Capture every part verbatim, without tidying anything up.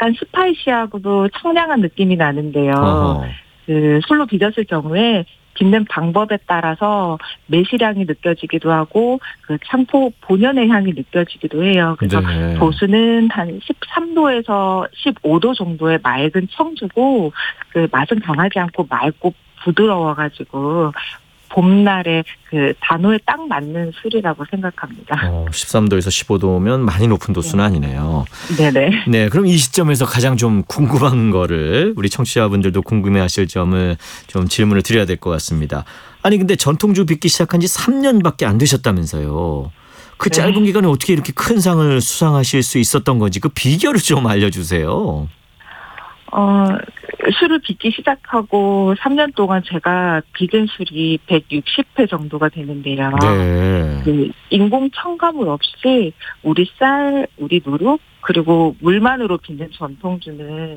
약간 스파이시하고도 청량한 느낌이 나는데요. 어허. 그 술로 빚었을 경우에 빚는 방법에 따라서 매실향이 느껴지기도 하고 그 창포 본연의 향이 느껴지기도 해요. 그래서 네. 도수는 한 십삼 도에서 십오 도 정도의 맑은 청주고 그 맛은 강하지 않고 맑고 부드러워가지고 봄날에 그 단오에 딱 맞는 술이라고 생각합니다. 어, 십삼 도에서 십오 도면 많이 높은 도수는 아니네요. 네네. 네, 그럼 이 시점에서 가장 좀 궁금한 거를 우리 청취자분들도 궁금해하실 점을 좀 질문을 드려야 될 것 같습니다. 아니 근데 전통주 빚기 시작한 지 삼 년밖에 안 되셨다면서요. 그 네. 짧은 기간에 어떻게 이렇게 큰 상을 수상하실 수 있었던 건지 그 비결을 좀 알려주세요. 어, 술을 빚기 시작하고 삼 년 동안 제가 빚은 술이 백육십 회 정도가 되는데요. 네. 그 인공 첨가물 없이 우리 쌀, 우리 누룩 그리고 물만으로 빚는 전통주는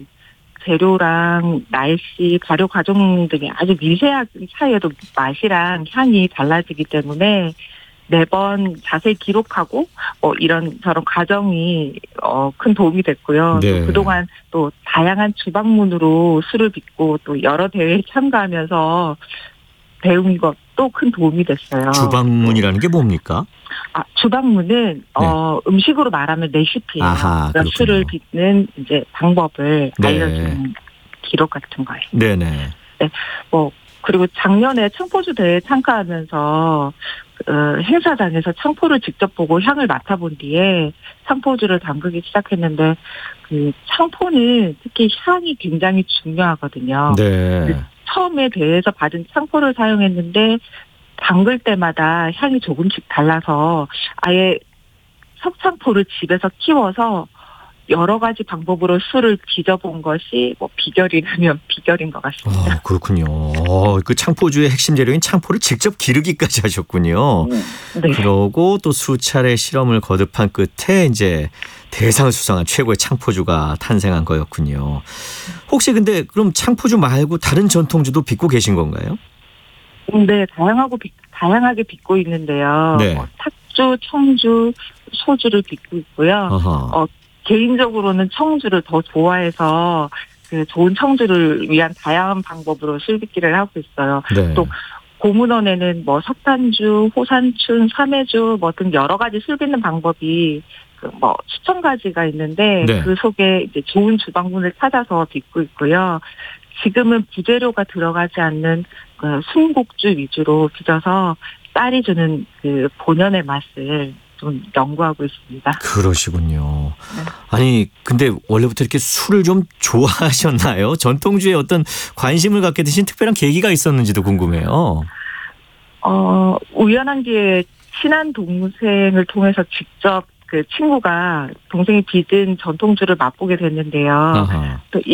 재료랑 날씨, 발효 과정 등의 아주 미세한 차이에도 맛이랑 향이 달라지기 때문에 매번 자세히 기록하고 뭐 이런 저런 과정이 어, 큰 도움이 됐고요. 네. 또 그동안 또 다양한 주방문으로 술을 빚고 또 여러 대회에 참가하면서 배운 것도 큰 도움이 됐어요. 주방문이라는 게 뭡니까? 아, 주방문은 네. 어, 음식으로 말하면 레시피예요. 아하, 그러니까 술을 빚는 이제 방법을 네. 알려주는 기록 같은 거예요. 네네. 뭐 그리고 작년에 창포주 대회에 참가하면서 어, 행사장에서 창포를 직접 보고 향을 맡아본 뒤에 창포주를 담그기 시작했는데 그 창포는 특히 향이 굉장히 중요하거든요. 네. 처음에 대회에서 받은 창포를 사용했는데 담글 때마다 향이 조금씩 달라서 아예 석창포를 집에서 키워서 여러 가지 방법으로 술을 빚어본 것이 뭐 비결이라면 비결인 것 같습니다. 어, 그렇군요. 어, 그 창포주의 핵심 재료인 창포를 직접 기르기까지 하셨군요. 네. 그러고 또 수차례 실험을 거듭한 끝에 이제 대상을 수상한 최고의 창포주가 탄생한 거였군요. 혹시 근데 그럼 창포주 말고 다른 전통주도 빚고 계신 건가요? 네, 다양하고 빚- 다양하게 빚고 있는데요. 네. 뭐 탁주, 청주, 소주를 빚고 있고요. 어허. 어, 개인적으로는 청주를 더 좋아해서 그 좋은 청주를 위한 다양한 방법으로 술빚기를 하고 있어요. 네. 또 고문원에는 뭐 석탄주, 호산춘, 삼해주 뭐 등 여러 가지 술 빚는 방법이 그 뭐 수천 가지가 있는데 네. 그 속에 이제 좋은 주방문을 찾아서 빚고 있고요. 지금은 부재료가 들어가지 않는 그 순곡주 위주로 빚어서 쌀이 주는 그 본연의 맛을 좀 연구하고 있습니다. 그러시군요. 네. 아니 근데 원래부터 이렇게 술을 좀 좋아하셨나요? 전통주에 어떤 관심을 갖게 되신 특별한 계기가 있었는지도 궁금해요. 어, 우연한 기회에 친한 동생을 통해서 직접 그 친구가 동생이 빚은 전통주를 맛보게 됐는데요. 아하. 또 이